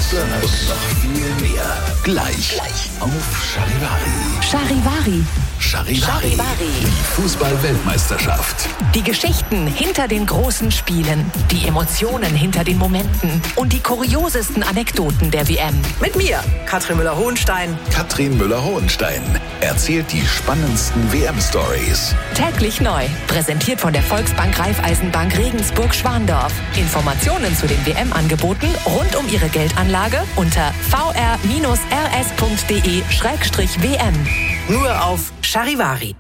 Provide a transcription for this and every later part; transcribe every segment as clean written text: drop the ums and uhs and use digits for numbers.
und noch viel mehr. Gleich auf Charivari. Charivari. Die Fußball-Weltmeisterschaft. Die Geschichten hinter den großen Spielen, die Emotionen hinter den Momenten und die kuriosesten Anekdoten der WM. Mit mir, Katrin Müller-Hohenstein. Katrin Müller-Hohenstein erzählt die spannendsten WM-Stories. Täglich neu. Präsentiert von der Volksbank Raiffeisenbank Regensburg-Schwandorf. Informationen zu den WM-Angeboten rund um Ihre Geldanlage unter vr-rs.de/WM. Nur auf Charivari.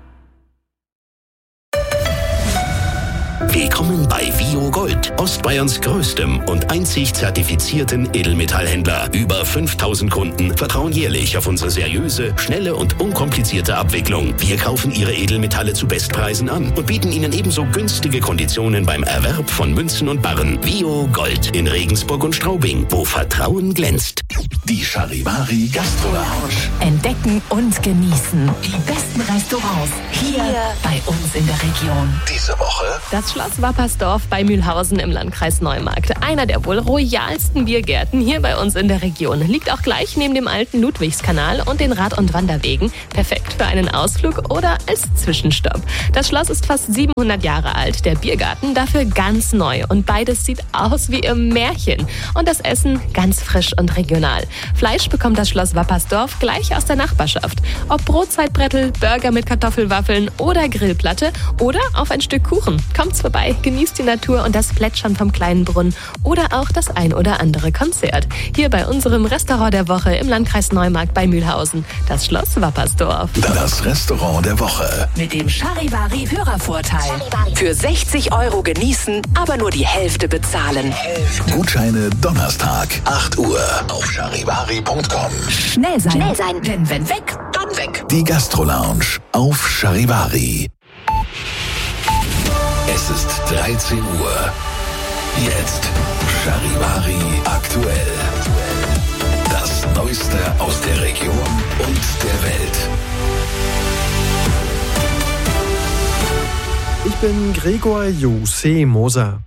Willkommen bei Vio Gold, Ostbayerns größtem und einzig zertifizierten Edelmetallhändler. Über 5000 Kunden vertrauen jährlich auf unsere seriöse, schnelle und unkomplizierte Abwicklung. Wir kaufen Ihre Edelmetalle zu Bestpreisen an und bieten Ihnen ebenso günstige Konditionen beim Erwerb von Münzen und Barren. Vio Gold in Regensburg und Straubing, wo Vertrauen glänzt. Die Charivari Gastro Lounge. Entdecken und genießen die besten Restaurants hier bei uns in der Region. Diese Woche Das Schloss Wappersdorf bei Mühlhausen im Landkreis Neumarkt. Einer der wohl royalsten Biergärten hier bei uns in der Region. Liegt auch gleich neben dem alten Ludwigskanal und den Rad- und Wanderwegen. Perfekt für einen Ausflug oder als Zwischenstopp. Das Schloss ist fast 700 Jahre alt, der Biergarten dafür ganz neu. Und beides sieht aus wie im Märchen. Und das Essen ganz frisch und regional. Fleisch bekommt das Schloss Wappersdorf gleich aus der Nachbarschaft. Ob Brotzeitbrettel, Burger mit Kartoffelwaffeln oder Grillplatte oder auf ein Stück Kuchen. Kommt's vorbei, genießt die Natur und das Plätschern vom kleinen Brunnen oder auch das ein oder andere Konzert. Hier bei unserem Restaurant der Woche im Landkreis Neumarkt bei Mühlhausen, das Schloss Wappersdorf. das Restaurant der Woche. Mit dem Charivari-Hörervorteil. Für 60 € genießen, aber nur die Hälfte bezahlen. Gutscheine Donnerstag, 8 Uhr auf charivari.com. Schnell sein. Denn wenn weg, dann weg. Die Gastro Lounge auf Charivari. Es ist 13 Uhr. Jetzt Charivari aktuell. Das Neueste aus der Region und der Welt. Ich bin Gregor Jose Moser.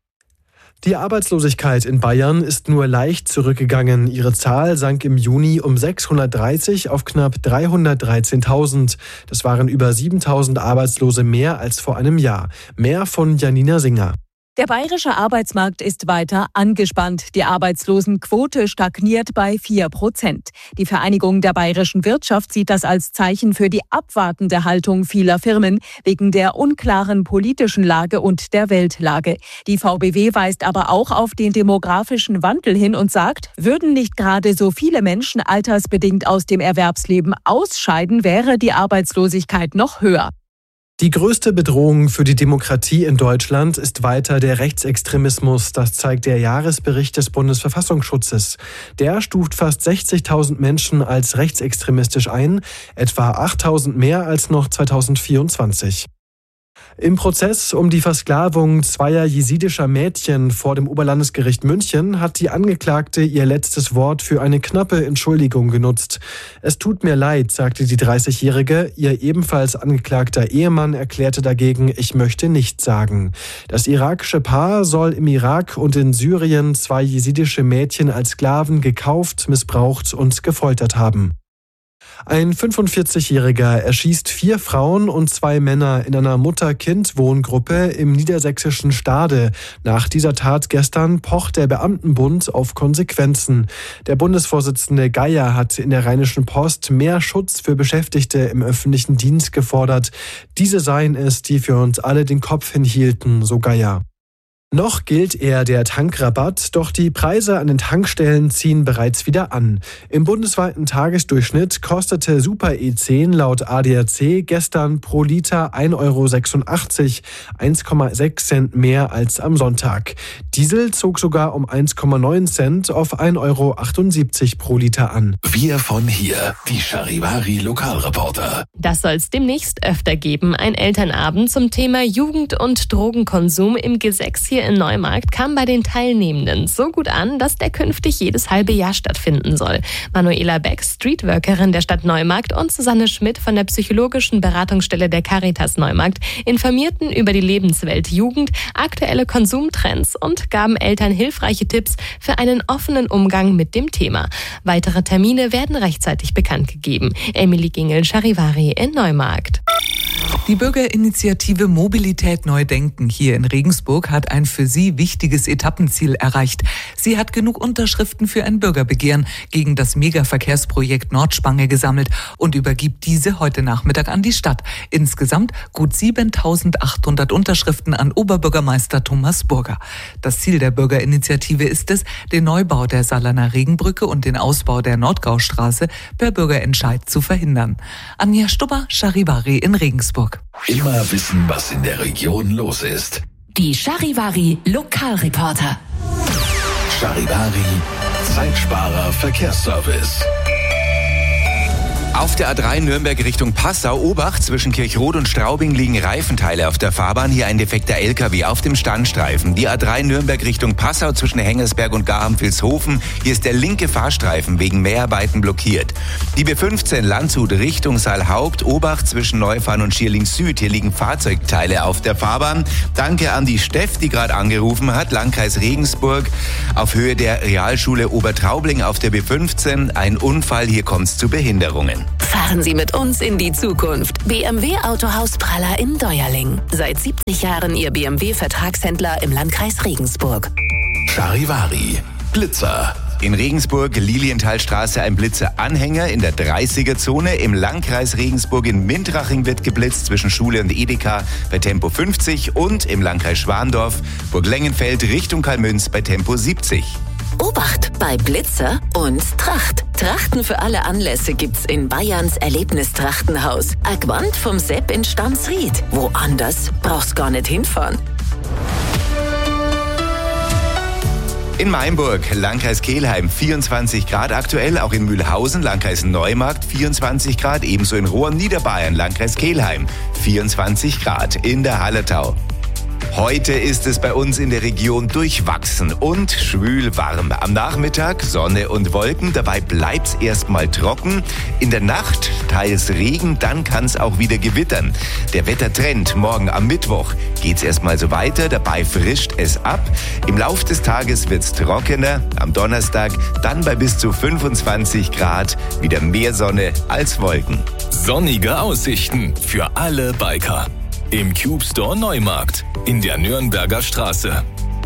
Die Arbeitslosigkeit in Bayern ist nur leicht zurückgegangen. Ihre Zahl sank im Juni um 630 auf knapp 313.000. Das waren über 7.000 Arbeitslose mehr als vor einem Jahr. Mehr von Janina Singer. Der bayerische Arbeitsmarkt ist weiter angespannt. Die Arbeitslosenquote stagniert bei 4%. Die Vereinigung der bayerischen Wirtschaft sieht das als Zeichen für die abwartende Haltung vieler Firmen wegen der unklaren politischen Lage und der Weltlage. Die VBW weist aber auch auf den demografischen Wandel hin und sagt, würden nicht gerade so viele Menschen altersbedingt aus dem Erwerbsleben ausscheiden, wäre die Arbeitslosigkeit noch höher. Die größte Bedrohung für die Demokratie in Deutschland ist weiter der Rechtsextremismus. Das zeigt der Jahresbericht des Bundesverfassungsschutzes. Der stuft fast 60.000 Menschen als rechtsextremistisch ein, etwa 8.000 mehr als noch 2024. Im Prozess um die Versklavung zweier jesidischer Mädchen vor dem Oberlandesgericht München hat die Angeklagte ihr letztes Wort für eine knappe Entschuldigung genutzt. Es tut mir leid, sagte die 30-Jährige. Ihr ebenfalls angeklagter Ehemann erklärte dagegen, ich möchte nichts sagen. Das irakische Paar soll im Irak und in Syrien zwei jesidische Mädchen als Sklaven gekauft, missbraucht und gefoltert haben. Ein 45-Jähriger erschießt 4 Frauen und 2 Männer in einer Mutter-Kind-Wohngruppe im niedersächsischen Stade. Nach dieser Tat gestern pocht der Beamtenbund auf Konsequenzen. Der Bundesvorsitzende Geier hat in der Rheinischen Post mehr Schutz für Beschäftigte im öffentlichen Dienst gefordert. Diese seien es, die für uns alle den Kopf hinhielten, so Geier. Noch gilt eher der Tankrabatt, doch die Preise an den Tankstellen ziehen bereits wieder an. Im bundesweiten Tagesdurchschnitt kostete Super E10 laut ADAC gestern pro Liter 1,86 €, 1,6 Cent mehr als am Sonntag. Diesel zog sogar um 1,9 Cent auf 1,78 € pro Liter an. Wir von hier, die Charivari Lokalreporter. Das soll es demnächst öfter geben. Ein Elternabend zum Thema Jugend- und Drogenkonsum im Gesäß hier hier in Neumarkt kam bei den Teilnehmenden so gut an, dass der künftig jedes halbe Jahr stattfinden soll. Manuela Beck, Streetworkerin der Stadt Neumarkt, und Susanne Schmidt von der psychologischen Beratungsstelle der Caritas Neumarkt informierten über die Lebenswelt Jugend, aktuelle Konsumtrends und gaben Eltern hilfreiche Tipps für einen offenen Umgang mit dem Thema. Weitere Termine werden rechtzeitig bekannt gegeben. Emily Gingel, Charivari in Neumarkt. Die Bürgerinitiative Mobilität neu denken hier in Regensburg hat ein für sie wichtiges Etappenziel erreicht. Sie hat genug Unterschriften für ein Bürgerbegehren gegen das Megaverkehrsprojekt Nordspange gesammelt und übergibt diese heute Nachmittag an die Stadt. Insgesamt gut 7.800 Unterschriften an Oberbürgermeister Thomas Burger. Das Ziel der Bürgerinitiative ist es, den Neubau der Saarlaner Regenbrücke und den Ausbau der Nordgaustraße per Bürgerentscheid zu verhindern. Anja Stubber, Charivari in Regensburg. Immer wissen, was in der Region los ist. Die Charivari Lokalreporter. Charivari, Zeitsparer Verkehrsservice. Auf der A3 Nürnberg Richtung Passau-Obacht zwischen Kirchrot und Straubing liegen Reifenteile auf der Fahrbahn. Hier ein defekter LKW auf dem Standstreifen. Die A3 Nürnberg Richtung Passau zwischen Hengersberg und Garham-Vilshofen. Hier ist der linke Fahrstreifen wegen Mäharbeiten blockiert. Die B15 Landshut Richtung Saalhaupt, Obacht zwischen Neufahren und Schierling Süd. Hier liegen Fahrzeugteile auf der Fahrbahn. Danke an die Steff, die gerade angerufen hat. Landkreis Regensburg auf Höhe der Realschule Obertraubling auf der B15. Ein Unfall, hier kommt es zu Behinderungen. Fahren Sie mit uns in die Zukunft. BMW Autohaus Praller in Deuerling. Seit 70 Jahren Ihr BMW-Vertragshändler im Landkreis Regensburg. Charivari, Blitzer. In Regensburg, Lilienthalstraße, ein Blitzer-Anhänger in der 30er-Zone. Im Landkreis Regensburg in Mintraching wird geblitzt zwischen Schule und Edeka bei Tempo 50 und im Landkreis Schwandorf, Burglengenfeld Richtung Kalmünz bei Tempo 70. Obacht bei Blitzer und Tracht. Trachten für alle Anlässe gibt's in Bayerns Erlebnistrachtenhaus. Agwand vom Sepp in Stammsried. Woanders brauchst gar nicht hinfahren. In Mainburg, Landkreis Kelheim 24 Grad aktuell, auch in Mühlhausen, Landkreis Neumarkt 24 Grad, ebenso in Rohr, Niederbayern, Landkreis Kelheim 24 Grad in der Hallertau. Heute ist es bei uns in der Region durchwachsen und schwül warm. Am Nachmittag Sonne und Wolken, dabei bleibt's erstmal trocken. In der Nacht teils Regen, dann kann's auch wieder gewittern. Der Wettertrend morgen am Mittwoch geht's erstmal so weiter, dabei frischt es ab. Im Lauf des Tages wird's trockener, am Donnerstag dann bei bis zu 25 Grad wieder mehr Sonne als Wolken. Sonnige Aussichten für alle Biker. Im Cube Store Neumarkt in der Nürnberger Straße.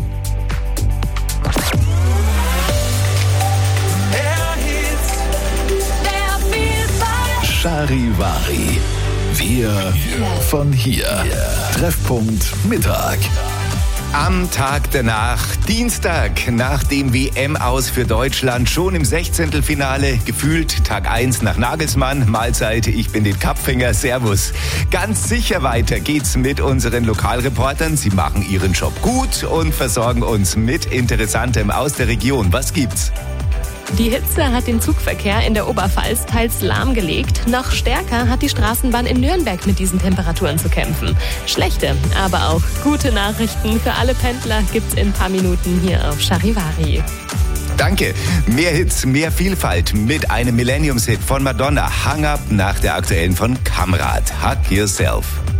Charivari. Wir von hier. Treffpunkt Mittag. Am Tag danach, Dienstag, nach dem WM-Aus für Deutschland, schon im 16. Finale, gefühlt Tag 1 nach Nagelsmann. Mahlzeit, ich bin den Kapfinger, Servus. Ganz sicher weiter geht's mit unseren Lokalreportern. Sie machen ihren Job gut und versorgen uns mit Interessantem aus der Region. Was gibt's? Die Hitze hat den Zugverkehr in der Oberpfalz teils lahmgelegt. Noch stärker hat die Straßenbahn in Nürnberg mit diesen Temperaturen zu kämpfen. Schlechte, aber auch gute Nachrichten für alle Pendler gibt's in ein paar Minuten hier auf Charivari. Danke. Mehr Hits, mehr Vielfalt mit einem Millenniums-Hit von Madonna. Hang Up nach der aktuellen von Kamrat. Hug Yourself.